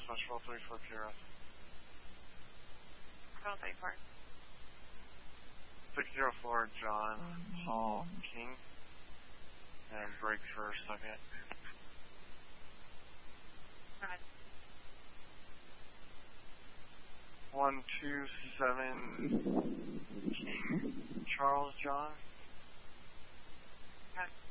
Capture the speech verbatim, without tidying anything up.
Southwest, roll three four zero. Roll three four. six zero four, John Paul King. And break for a second. Right. one two seven King Charles John. Okay.